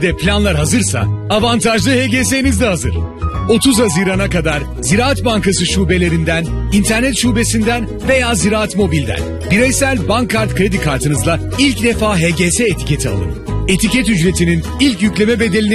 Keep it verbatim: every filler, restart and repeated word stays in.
de planlar hazırsa avantajlı H G S'niz de hazır. otuz Haziran'a kadar Ziraat Bankası şubelerinden, internet şubesinden veya Ziraat Mobil'den bireysel bank kart kredi kartınızla ilk defa H G S etiketi alın. Etiket ücretinin ilk yükleme bedelini